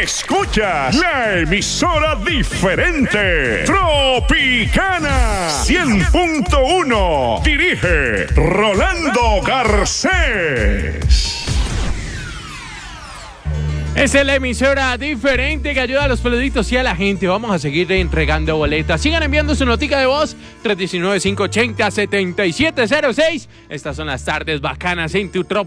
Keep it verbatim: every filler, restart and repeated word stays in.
Escuchas la emisora diferente, Tropicana cien punto uno. Dirige Rolando Garcés. Esa es la emisora diferente que ayuda a los peluditos y a la gente. Vamos a seguir entregando boletas. Sigan enviando su notica de voz. tres uno nueve, cinco ocho cero, siete siete cero seis. Estas son las tardes bacanas en tu Trop.